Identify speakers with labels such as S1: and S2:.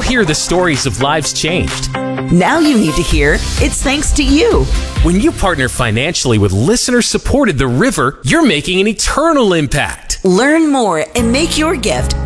S1: hear the stories of lives changed.
S2: Now you need to hear it's thanks to you.
S1: When you partner financially with listener-supported The River, you're making an eternal impact.
S2: Learn more and make your gift